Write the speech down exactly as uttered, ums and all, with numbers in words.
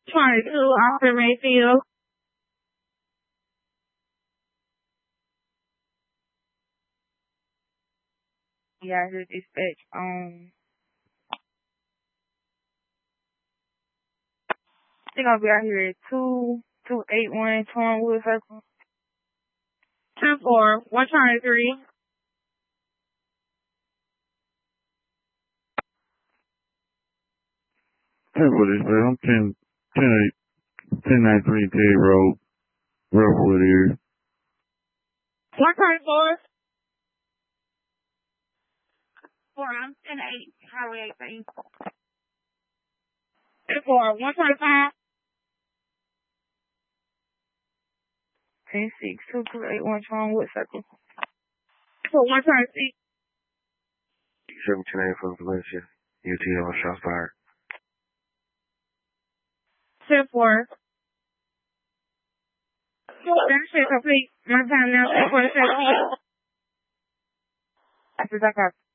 twenty-two, Officer Mayfield. Yeah, here dispatch. Um, I think I'll be out here at two, two eight one, Tornwood Circle. Ten four, one twenty-three. Hey, what is that? I'm ten, ten eight, ten ninety-three Terry Road, Rougwood area. one twenty-four. Four, I'm ten eight, Highway eighteen. ten four, one twenty-five. ten six, two two eight one, Tornwood Circle. So one twenty-six. seventeen eight from Valencia, U T L, shots fired. ten four. That shit complete. My time now, ten forty-seven. After that,